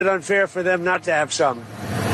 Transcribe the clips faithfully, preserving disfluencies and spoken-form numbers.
It's unfair for them not to have some.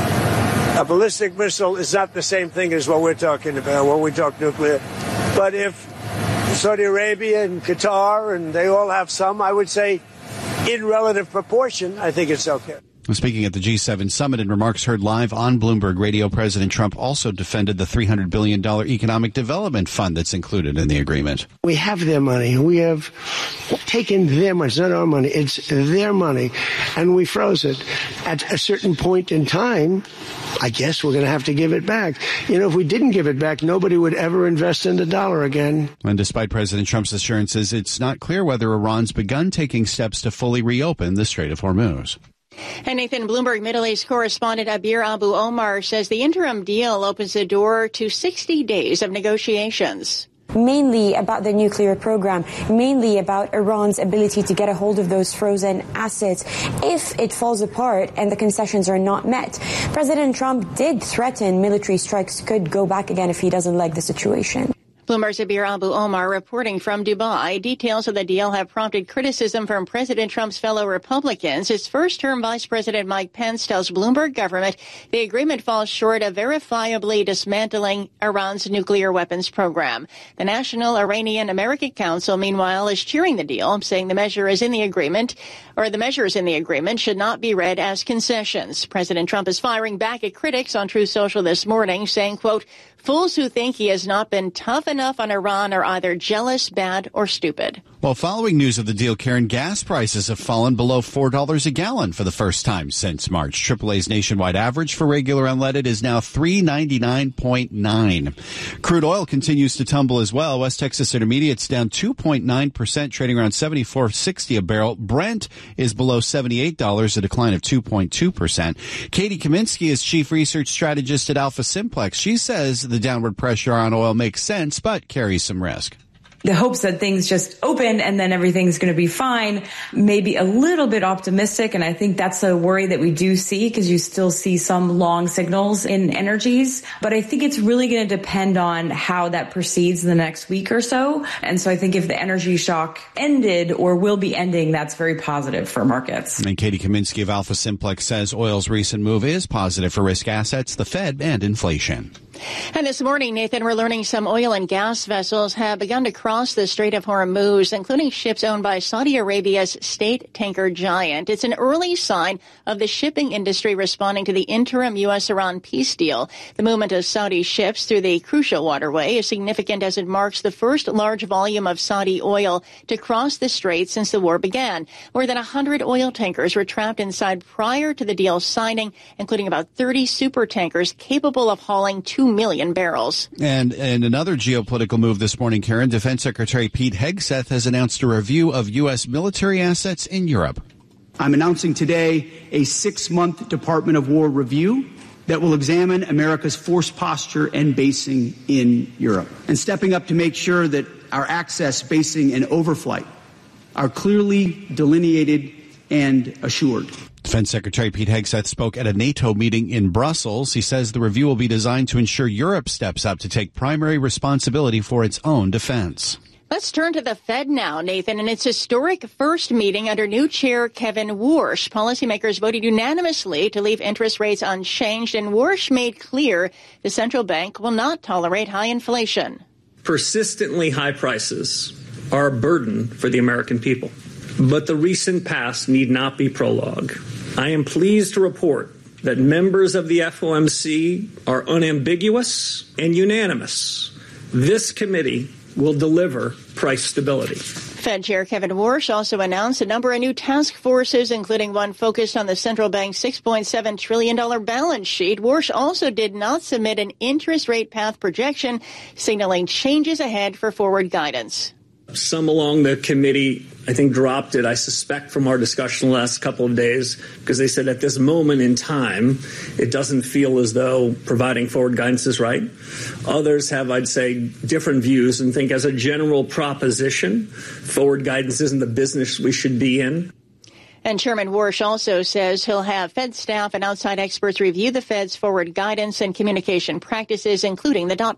A ballistic missile is not the same thing as what we're talking about when we talk nuclear. But if Saudi Arabia and Qatar and they all have some, I would say in relative proportion, I think it's okay. Speaking at the G seven summit in remarks heard live on Bloomberg Radio, President Trump also defended the three hundred billion dollars economic development fund that's included in the agreement. We have their money. We have taken their money. It's not our money. It's their money. And we froze it. At a certain point in time, I guess we're going to have to give it back. You know, if we didn't give it back, nobody would ever invest in the dollar again. And despite President Trump's assurances, it's not clear whether Iran's begun taking steps to fully reopen the Strait of Hormuz. And Nathan, Bloomberg Middle East correspondent Abir Abu Omar says the interim deal opens the door to sixty days of negotiations. Mainly about the nuclear program, mainly about Iran's ability to get a hold of those frozen assets if it falls apart and the concessions are not met. President Trump did threaten military strikes could go back again if he doesn't like the situation. Bloomberg's Abir Abu Omar reporting from Dubai. Details of the deal have prompted criticism from President Trump's fellow Republicans. His first-term Vice President Mike Pence tells Bloomberg government the agreement falls short of verifiably dismantling Iran's nuclear weapons program. The National Iranian American Council, meanwhile, is cheering the deal, saying the measure is in the agreement, or the measures in the agreement should not be read as concessions. President Trump is firing back at critics on Truth Social this morning, saying, quote, fools who think he has not been tough enough on Iran are either jealous, bad, or stupid. Well, following news of the deal, Karen, gas prices have fallen below four dollars a gallon for the first time since March. triple A's nationwide average for regular unleaded is now three ninety-nine point nine. Crude oil continues to tumble as well. West Texas Intermediate's down two point nine percent, trading around seventy-four sixty a barrel. Brent is below seventy-eight dollars, a decline of two point two percent. Katie Kaminsky is chief research strategist at Alpha Simplex. She says the downward pressure on oil makes sense, but carries some risk. The hopes that things just open and then everything's going to be fine may be a little bit optimistic. And I think that's a worry that we do see because you still see some long signals in energies. But I think it's really going to depend on how that proceeds in the next week or so. And so I think if the energy shock ended or will be ending, that's very positive for markets. And Katie Kaminsky of Alpha Simplex says oil's recent move is positive for risk assets, the Fed, and inflation. And this morning, Nathan, we're learning some oil and gas vessels have begun to cross the Strait of Hormuz, including ships owned by Saudi Arabia's state tanker Giant. It's an early sign of the shipping industry responding to the interim U S Iran peace deal. The movement of Saudi ships through the crucial waterway is significant as it marks the first large volume of Saudi oil to cross the strait since the war began. More than one hundred oil tankers were trapped inside prior to the deal signing, including about thirty super tankers capable of hauling two million barrels. And in another geopolitical move this morning, Karen, Defense Secretary Pete Hegseth has announced a review of U S military assets in Europe. I'm announcing today a six-month Department of War review that will examine America's force posture and basing in Europe, and stepping up to make sure that our access, basing, and overflight are clearly delineated and assured. Defense Secretary Pete Hegseth spoke at a NATO meeting in Brussels. He says the review will be designed to ensure Europe steps up to take primary responsibility for its own defense. Let's turn to the Fed now, Nathan, and its historic first meeting under new chair Kevin Warsh. Policymakers voted unanimously to leave interest rates unchanged, and Warsh made clear the central bank will not tolerate high inflation. Persistently high prices are a burden for the American people, but the recent past need not be prologue. I am pleased to report that members of the F O M C are unambiguous and unanimous. This committee will deliver price stability. Fed Chair Kevin Warsh also announced a number of new task forces, including one focused on the central bank's six point seven trillion dollars balance sheet. Warsh also did not submit an interest rate path projection, signaling changes ahead for forward guidance. Some along the committee, I think, dropped it, I suspect, from our discussion the last couple of days, because they said at this moment in time, it doesn't feel as though providing forward guidance is right. Others have, I'd say, different views and think as a general proposition, forward guidance isn't the business we should be in. And Chairman Warsh also says he'll have Fed staff and outside experts review the Fed's forward guidance and communication practices, including the dot plot.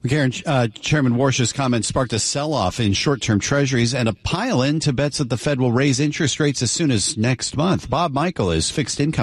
Karen, uh, Chairman Warsh's comments sparked a sell-off in short-term treasuries and a pile-in to bets that the Fed will raise interest rates as soon as next month. Bob Michael is fixed income